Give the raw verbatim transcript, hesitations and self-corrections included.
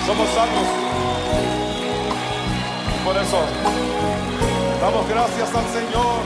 Somos salvos. Y por eso damos gracias al Señor.